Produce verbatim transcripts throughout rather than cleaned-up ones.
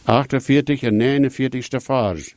achtundveertig en negenenveertigste vers.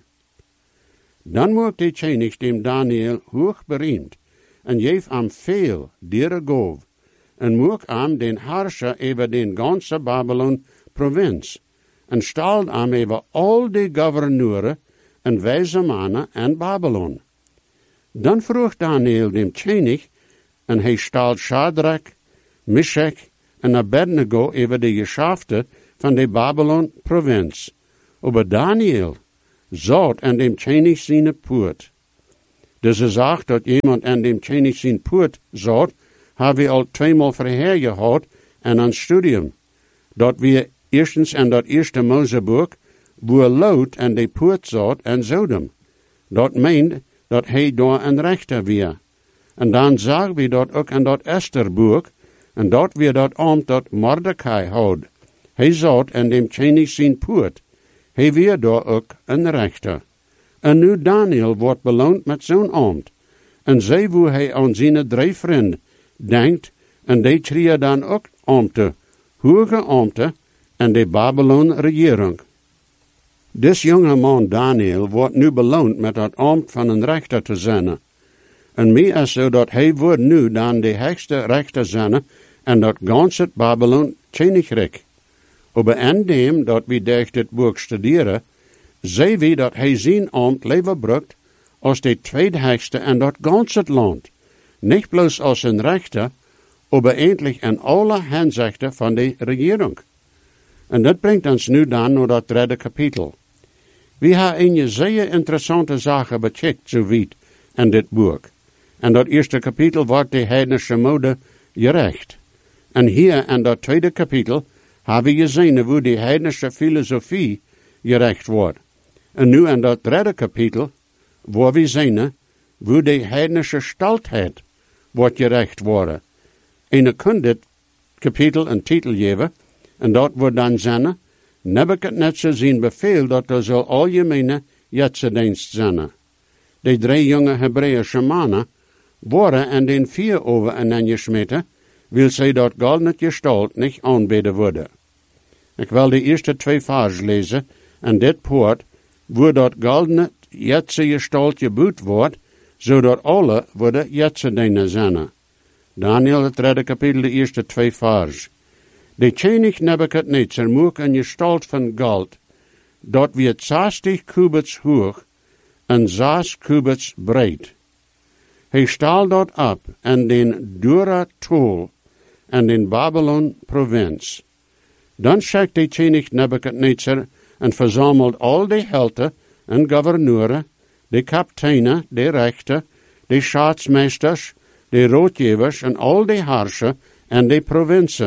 Dan moet de König dem Daniel hoog beriemt, en geef am veel diere gov, en moet am den Herrscher over den ganze Babylon provinz, en stalt am over al de gouverneuren en wijze mannen en Babylon. Dan vroeg Daniel dem König, en hij stalt Shadrach, Meshach en Abednego over de geschäften van de Babylon provinz. Aber Daniel zat aan dem König zijn poort. Dus er zegt dat iemand aan dem König zijn poort zat, hebben we al tweemaal vorher gehad en een studium. Dat we eerstens aan dat eerste Moseboek, wo Lot aan de poort zat en Sodom. Dat meent dat hij daar een rechter weer. En dan zagen we dat ook aan dat Estherboek, en dat weer dat ambt dat Mordecai had. Hij zat aan dem König zijn poort. Hij weer daar ook een rechter. En nu Daniel wordt beloond met zo'n ambt. En zij hoe hij aan zijn drie vrienden denkt, en die trieën dan ook ambten, hoge ambten, en de Babylon-regering. Dis jonge man Daniel wordt nu beloond met dat ambt van een rechter te zijn. En meer is zo dat hij wordt nu dan de hoogste rechter zijn en dat ganse Babylon Königreich. Aber en dem dat we durch dit boek studeren, zien we dat hij zijn ambt leven brukt als de tweedhoogste en dat ganse land. Niet bloos als een rechter, aber endlich in alle henzichten van de regering. En dat brengt ons nu dan naar dat derde kapitel. We hebben een zeer interessante zaken bekijkt, zo weet, in dit boek. En dat eerste kapitel wordt de heidnische mode gerecht. En hier in dat tweede kapitel hebben we gezien hoe de heidnische filosofie gerecht wordt. En nu in dat derde kapitel, waar we zien hoe de heidnische staltheid wordt gerecht worden. En ik kan dit kapitel een titel geven, en dat wordt dan zijn, Nebuchadnezzar zijn bevel dat er zal algemene jetsendienst zijn. De drie jonge Hebreeuwse mannen worden in den vier over en gesmeten, wil zij dat goldene gestalt niet aanbeden worden. Ik wil de eerste twee vers lezen, en dit poort, waar dat goldene jetse gestalt geboet wordt, zodat alle worden jetsendienen zijn. Daniel, het derde kapitel, de eerste twee vers. De König Nebuchadnezzar mocht een gestalt van goud, dat wird zestig kubits hoog en zes kubits breed. Hij stal dat op en den Dura Tol en den Babylon provinz. Dan schickt de König Nebuchadnezzar en verzamelt al de helden en gouverneuren, de kapiteinen, de rechter, de schaatsmeesters, de roodgevers en al de herrscher en de provincie.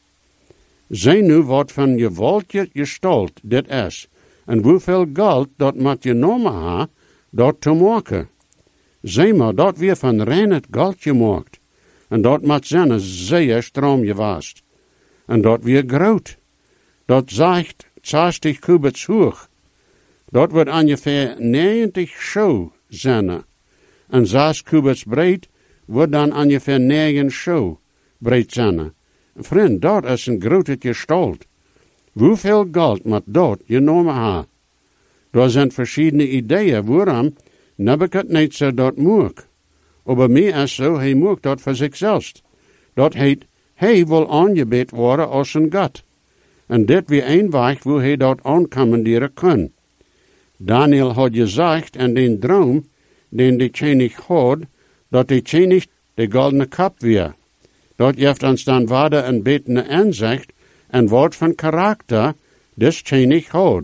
Zij nu wat van gewaltige gestalt dit is, en hoeveel geld dat moet genomen ha, dat te maken. Zij maar dat weer van rein het geld gemaakt, en dat moet zijn zeer stram geweest. En dat weer groot. Dat zegt zestig kubits hoog. Dat wordt ongeveer negentig show zijn. En zes kubits breed wordt dan ongeveer negen show breed zijn. Vriend, dat is een grote gestalt. Hoeveel geld moet dat genomen ha? Er zijn verschillende ideeën waarom Nebuchadnezzar dat mocht. Aber meer is zo, hij mocht dat voor zichzelf. Dat heet, hij wil aangebed worden als een God. En dit weer een weg hoe hij dat aancommanderen kan. Daniel had gezegd in den droom, den de König had, dat de König de goldene kap weer. Dat geeft ons dan waarde een betende aanzicht en wat van karakter des König had.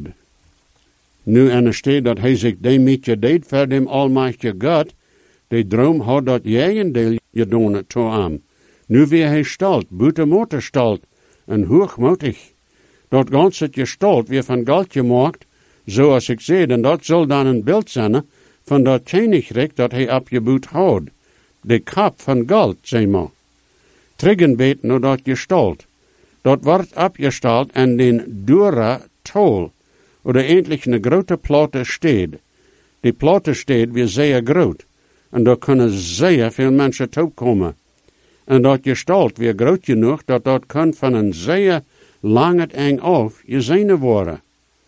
Nu en er staat dat hij zich daarmee deed voor dem almachtige God, de droom had dat jegendeel gedaan toe hem. Nu weer hij stalt, buiten motorstalt en hoogmoedig. Dat ganze gestalt weer van goud gemaakt, zoals ik zei, en dat zal dan een beeld zijn van dat Königreich dat hij opgebouwd had. De kap van goud, zeg maar. Triggenbeet naar dat gestalt. Dat wordt opgesteld en den Dura Tol, oder endlich een grote platte stad. Die platte stad weer zeer groot, en daar kunnen zeer veel mensen toe komen. En dat gestalt weer groot genoeg dat dat kan van een zeer lange eng af gezien worden.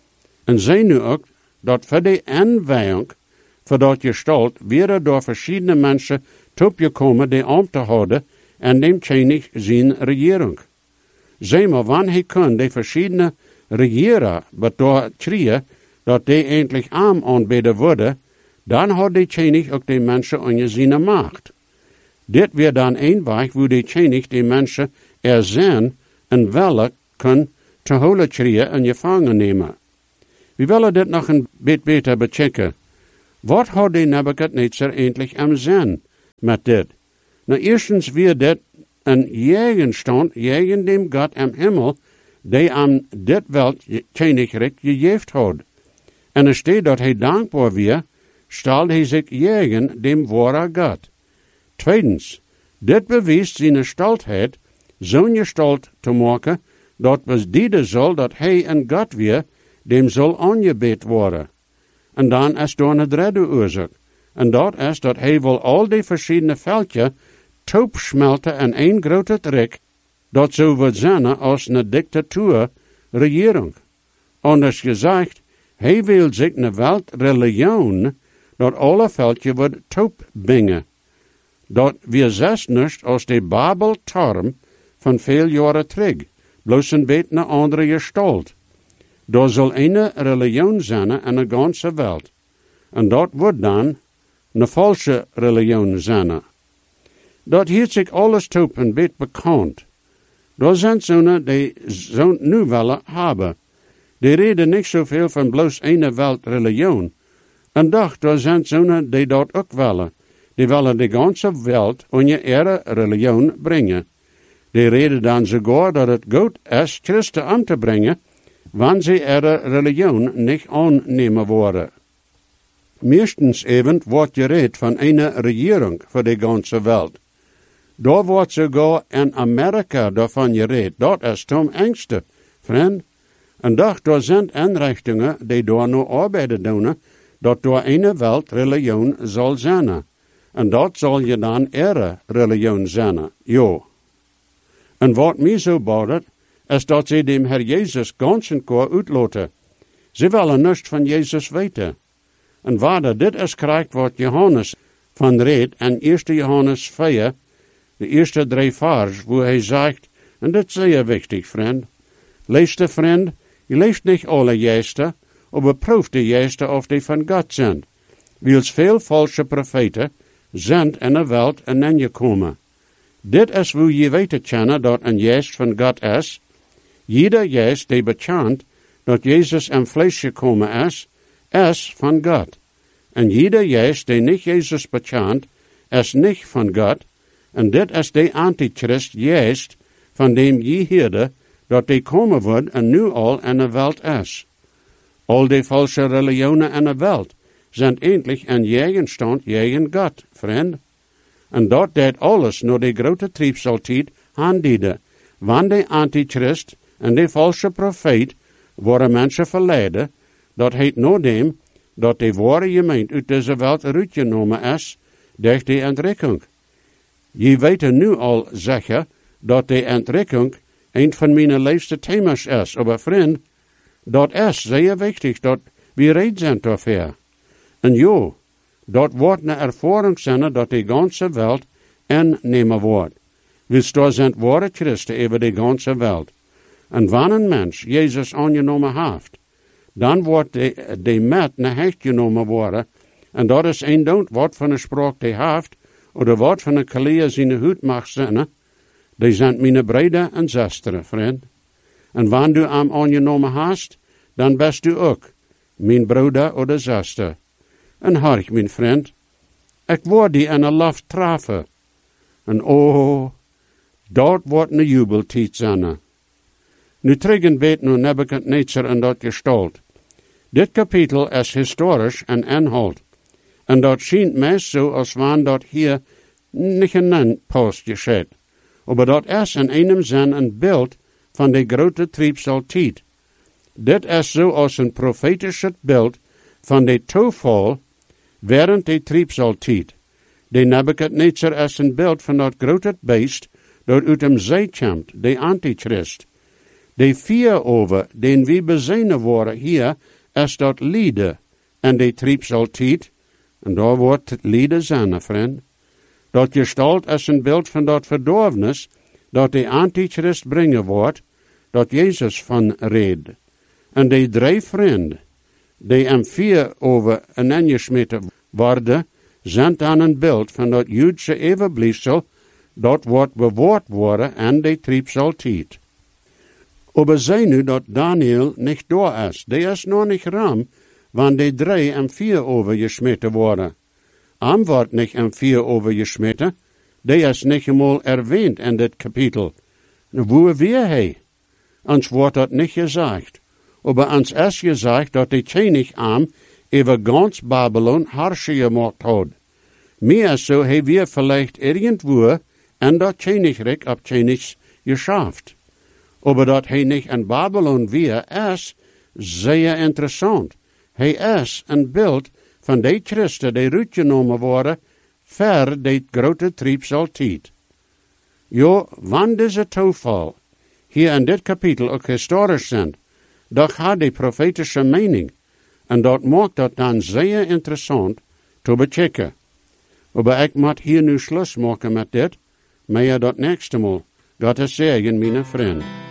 En zij nu ook, dat voor die aanwijing, voor dat gestalt, weer door verschillende mensen toegekomen die om te houden en dem tjenig zijn regering. Zij maar, wanneer hij kon die verschillende regeren, wat door trieën, dat die eindelijk arm aanbidden worden, dan had die tjenig ook die mensen onder zijn macht. Dit weer dan een weg, wo die tjenig die mensen er zijn en wel kan te holen trieën en gevangen nemen. We willen dit nog een beetje beter bechecken. Wat had die Nebuchadnezzar eindelijk am zijn met dit? Nou, eerstens weer dit een jegenstand, jegen dem God am Himmel, die am dit welt tjenigrecht gegeven had. En er staat dat hij dankbaar weer, stel hij zich jegen dem ware God. Tweedens, dit bewijst zijn staltheid, zo'n gestalt te maken, dat bedienen zal dat hij een God weer, dem zal aangebed worden. En dan is door een derde oorzaak. En dat is dat hij wil al die verschillende veldjes toep smelten in één grote trek, dat zo wordt zijn als een dictatuur regering. Anders gezegd, hij wil zich een weltreligion, dat alle veldjes wordt toep bingen. Dat weer zes niet als de Babeltorm van veel jaren terug, bloos een beetje een andere gestalt. Daar zal een religion zijn in de ganse wereld. En dat wordt dan een valse religion zijn. Dat heeft zich alles toe een beetje bekend. Daar zijn zo'n die zo'n nu willen hebben. Die reden niet zoveel van bloos een weltreligion. En dacht, daar zijn zo'n die dat ook willen. Die willen de ganse wereld onder ihre religion brengen. Die reden dan sogar dat het goed is Christen aan te brengen, wanneer ze ihre religion niet aannemen worden. Meestens even wordt gereed van een regering voor de ganse wereld. Daar wordt sogar in Amerika daarvan gereed. Dat is tom engste, vriend. En dacht, daar zijn inrichtingen die daar nu arbeiden doen, dat door een weltreligion zal zijn. En dat zal je dan ihre religion zijn. Jo. En wat mij zo boudert, is dat ze dem Herr Jezus ganz en koor uitloten. Ze willen niets van Jezus weten. En waar dit is krijgt wat Johannes van reed in eerste Johannes vier, de eerste drie vers, waar hij zegt, en dit is zeer wichtig, vriend. Lees de vriend, je leest niet alle juiste, maar proef de juiste of die van God zijn. Wils veel valse profeten zijn in de wereld en in je komen. Dit is hoe je weten kennen dat een juist van God is. Jeder juist die bekent dat Jezus in vlees gekomen is, is van God. En jeder juist die niet Jezus bekent, is niet van God. En dit is de antichrist juist van dem je hoorde dat die komen wordt en nu al in de wereld is. Al die valse religionen in de wereld zijn eindelijk in jegenstand tegen God, vriend. En dat deed alles naar de grote triebsaltijd aandienen. Wanneer de antichrist en de valse profeet worden mensen verleiden, dat heet noordem dat de ware gemeente uit deze wereld uitgenomen is, door de entrekking. Je weet nu al zeggen dat de entrekking een van mijn leefste thema's is. Maar vriend, dat is zeer wichtig dat we reed zijn daarvoor. En jo, dat wordt een ervaring zijn dat de ganse wereld innemen wordt. Wils daar zijn ware Christen over de ganse wereld. En wanneer een mens Jezus aangenomen heeft, dan wordt de, de met naar hecht genomen worden. En dat is een dood wat van een spraak die heeft, of wat van een kaleer zijn hoed mag zijn. Die zijn mijn broeder en zusteren, vriend. En wanneer du hem aangenomen hast, dan best u ook mijn broeder of zuster. En hark, mijn vriend, ik word die in een laf trafen. En oh, dat wordt een jubeltijd zijn. Nu terug een beetje naar Nebuchadnezzar en dat gestalt. Dit kapitel is historisch en inhoud. En dat schijnt meest zo als wanneer dat hier niet genannt post geschiedt. Maar dat is in einem zin een beeld van de grote triebsaltijd. Dit is zo als een profetisch beeld van de toeval während de triebsaltijd. De Nebuchadnezzar is een beeld van dat grote beest dat uit hem zee komt, de antichrist. De vier over, den we bezinnen worden hier als dat lieden en die triebsaltiet, en daar wordt het lieden zijn, vriend, dat gestalt als een beeld van dat verdorvenis, dat de antichrist brengen wordt, dat Jezus van reed. En die drie vrienden, die hem vier over en aangesmeten worden, zijn dan een beeld van dat Joodse evenbliefsel, dat wordt bewoord worden en die triebsaltiet. Aber zij nu dat Daniel niet door is. Die is nog niet ram, wanneer die drie en vier overgesmeten worden. Am wordt niet en vier overgesmeten, die is niet eenmaal erwähnt in dit kapitel. Wo weer hij? Ons wordt dat niet gezegd. Aber ons is gezegd dat die König am over ganz Babylon Herrscher gemacht hat. Meer so hij wir vielleicht irgendwo en dat Königreich ab Königs geschafft. Aber dat hij niet in Babylon weer is, zeer interessant. Hij is een beeld van die Christen die uitgenomen worden, ver die grote triebsaltiet. Jo, wanneer deze toeval hier in dit kapitel ook historisch zijn, dat gaat die profetische mening, en dat maakt dat dan zeer interessant te bechecken. Maar ik moet hier nu Schluss maken met dit, maar ja dat nächste Mal. Gottes Segen, meine Freunde.